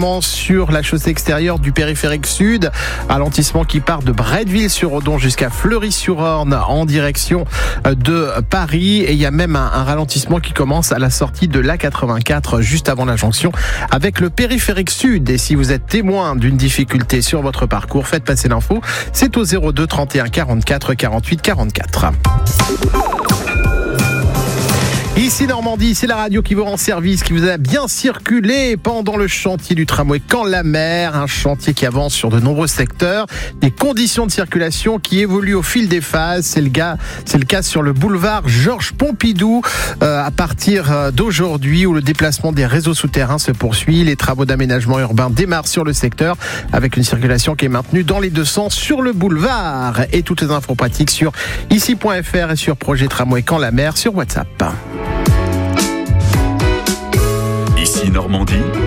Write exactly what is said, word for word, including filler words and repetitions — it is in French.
également sur la chaussée extérieure du périphérique sud. Ralentissement qui part de Bretteville-sur-Odon jusqu'à Fleury-sur-Orne en direction de Paris. Et il y a même un, un ralentissement qui commence à la sortie de l'A quatre-vingt-quatre juste avant la jonction avec le périphérique sud. Et si vous êtes témoin d'une difficulté sur votre parcours, faites passer l'info. C'est au zéro deux trente et un quarante-quatre quarante-huit quarante-quatre. Ici Normandie, c'est la radio qui vous rend service, qui vous a bien circulé pendant le chantier du tramway Caen-la-Mer, un chantier qui avance sur de nombreux secteurs, des conditions de circulation qui évoluent au fil des phases. C'est le cas, c'est le cas sur le boulevard Georges Pompidou euh, à partir d'aujourd'hui où le déplacement des réseaux souterrains se poursuit. Les travaux d'aménagement urbain démarrent sur le secteur avec une circulation qui est maintenue dans les deux sens sur le boulevard. Et toutes les infos pratiques sur ici point f r et sur projet tramway Caen-la-Mer sur WhatsApp. Ici Normandie.